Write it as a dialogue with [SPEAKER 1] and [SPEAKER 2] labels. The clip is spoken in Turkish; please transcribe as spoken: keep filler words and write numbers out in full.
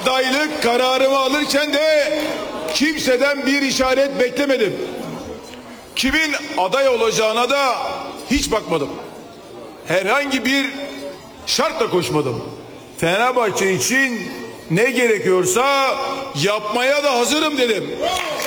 [SPEAKER 1] adaylık kararımı alırken de kimseden bir işaret beklemedim. Kimin aday olacağına da hiç bakmadım. Herhangi bir şartla koşmadım. Fenerbahçe için ne gerekiyorsa yapmaya da hazırım dedim.